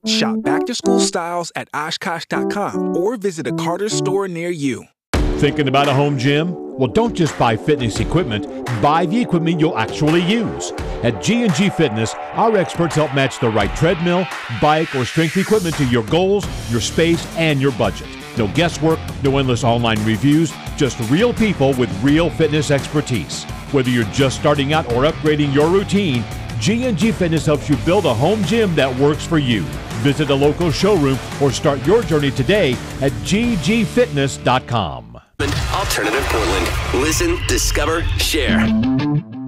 Shop back-to-school styles at Oshkosh.com or visit a Carter's store near you. Thinking about a home gym? Well, don't just buy fitness equipment. Buy the equipment you'll actually use. At G&G Fitness, our experts help match the right treadmill, bike, or strength equipment to your goals, your space, and your budget. No guesswork, no endless online reviews, just real people with real fitness expertise. Whether you're just starting out or upgrading your routine, G&G Fitness helps you build a home gym that works for you. Visit a local showroom or start your journey today at ggfitness.com. Alternative Portland. Listen, discover, share.